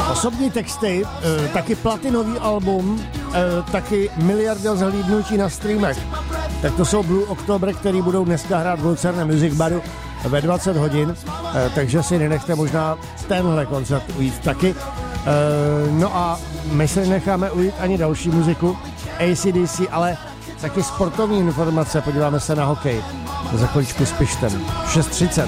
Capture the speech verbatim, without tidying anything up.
Osobní texty, e, taky platinový album, e, taky miliarda zhlídnutí na streamech. Tak to jsou Blue October, který budou dneska hrát v Lucerna Music Baru ve dvacet hodin, e, takže si nenechte možná tenhle koncert ujít taky. E, no a my si necháme ujít ani další muziku, A C D C, ale taky sportovní informace, podíváme se na hokej. Za chviličku s Pištem. šest třicet.